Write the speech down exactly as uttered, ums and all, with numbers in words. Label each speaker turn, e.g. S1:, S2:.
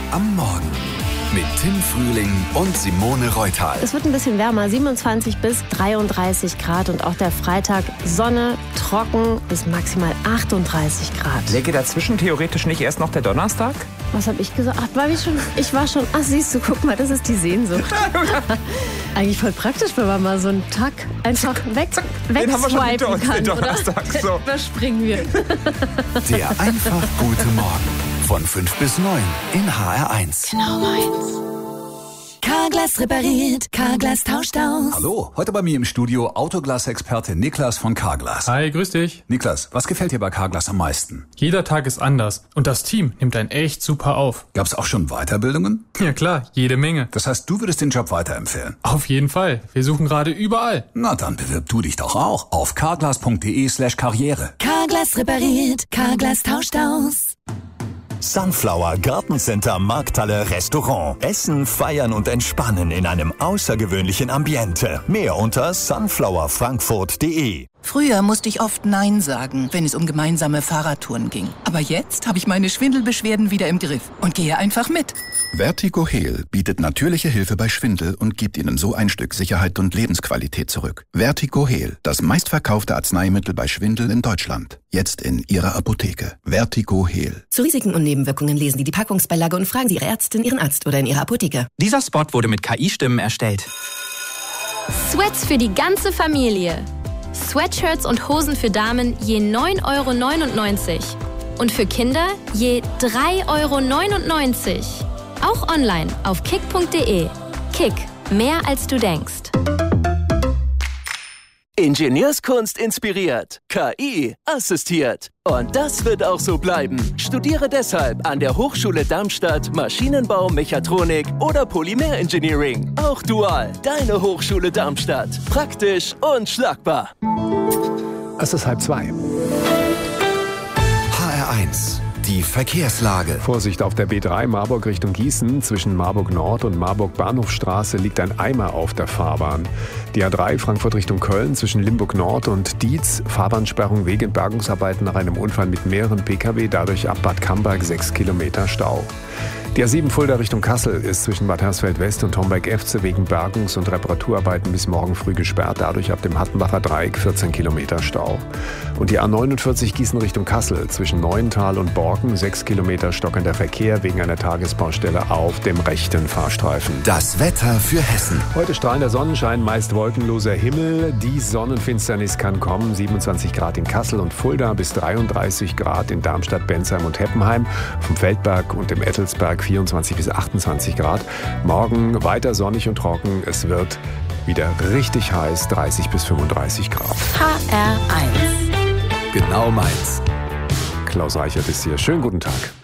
S1: am Morgen mit Tim Frühling und Simone Reutal.
S2: Es wird ein bisschen wärmer, siebenundzwanzig bis dreiunddreißig Grad und auch der Freitag Sonne, trocken bis maximal achtunddreißig Grad.
S3: Läge dazwischen theoretisch nicht erst noch der Donnerstag?
S2: Was habe ich gesagt? Ach, war ich schon? Ich war schon. Ach, siehst du, guck mal, das ist die Sehnsucht. Eigentlich voll praktisch, wenn man mal so einen Tag einfach weg,
S3: Den haben wir schon hinter
S2: wegswipen
S3: uns,
S2: kann,
S3: den Donnerstag.
S2: oder?
S3: So.
S2: Überspringen wir.
S1: Der einfach gute Morgen von fünf bis neun in H R eins.
S4: Genau meins. Carglass repariert, Carglass tauscht aus.
S1: Hallo, heute bei mir im Studio Autoglas-Experte Niklas von Carglass.
S5: Hi, grüß dich.
S1: Niklas, was gefällt dir bei Carglass am meisten?
S5: Jeder Tag ist anders und das Team nimmt einen echt super auf.
S1: Gab's auch schon Weiterbildungen?
S5: Ja klar, jede Menge.
S1: Das heißt, du würdest den Job weiterempfehlen?
S5: Auf jeden Fall. Wir suchen gerade überall.
S1: Na dann bewirb du dich doch auch auf carglass.de slash karriere.
S4: Carglass repariert, Carglass tauscht aus.
S6: Sunflower Gartencenter Markthalle Restaurant. Essen, feiern und entspannen in einem außergewöhnlichen Ambiente. Mehr unter sunflower frankfurt punkt de.
S7: Früher musste ich oft Nein sagen, wenn es um gemeinsame Fahrradtouren ging. Aber jetzt habe ich meine Schwindelbeschwerden wieder im Griff und gehe einfach mit.
S8: Vertigo Heal bietet natürliche Hilfe bei Schwindel und gibt Ihnen so ein Stück Sicherheit und Lebensqualität zurück. Vertigo Heal, das meistverkaufte Arzneimittel bei Schwindel in Deutschland. Jetzt in Ihrer Apotheke. Vertigo Heal.
S9: Zu Risiken und Nebenwirkungen lesen Sie die Packungsbeilage und fragen Sie Ihre Ärztin, Ihren Arzt oder in Ihrer Apotheke.
S10: Dieser Spot wurde mit K I-Stimmen erstellt.
S11: Sweats für die ganze Familie. Sweatshirts und Hosen für Damen je neun Euro neunundneunzig. Und für Kinder je drei Euro neunundneunzig. Auch online auf kick punkt de. Kick, mehr als du denkst.
S12: Ingenieurskunst inspiriert, K I assistiert. Und das wird auch so bleiben. Studiere deshalb an der Hochschule Darmstadt Maschinenbau, Mechatronik oder Polymer-Engineering. Auch dual, deine Hochschule Darmstadt. Praktisch und schlagbar.
S13: Es ist halb zwei.
S1: H R eins. Die Verkehrslage.
S13: Vorsicht auf der B drei Marburg Richtung Gießen. Zwischen Marburg Nord und Marburg Bahnhofstraße liegt ein Eimer auf der Fahrbahn. Die A drei Frankfurt Richtung Köln zwischen Limburg Nord und Dietz. Fahrbahnsperrung wegen Bergungsarbeiten nach einem Unfall mit mehreren Pkw. Dadurch ab Bad Camberg sechs Kilometer Stau. Die A sieben Fulda Richtung Kassel ist zwischen Bad Hersfeld West und Homberg-Efze wegen Bergungs- und Reparaturarbeiten bis morgen früh gesperrt. Dadurch ab dem Hattenbacher Dreieck vierzehn Kilometer Stau. Und die A neunundvierzig Gießen Richtung Kassel zwischen Neuental und Borken sechs Kilometer stockender Verkehr wegen einer Tagesbaustelle auf dem rechten Fahrstreifen.
S1: Das Wetter für Hessen.
S13: Heute strahlender Sonnenschein, meist wolkenloser Himmel. Die Sonnenfinsternis kann kommen. siebenundzwanzig Grad in Kassel und Fulda bis dreiunddreißig Grad in Darmstadt, Bensheim und Heppenheim. Vom Feldberg und dem Ettelsberg vierundzwanzig bis achtundzwanzig Grad. Morgen weiter sonnig und trocken. Es wird wieder richtig heiß, dreißig bis fünfunddreißig Grad.
S4: H R eins.
S1: Genau meins.
S13: Klaus Reichert ist hier. Schönen guten Tag.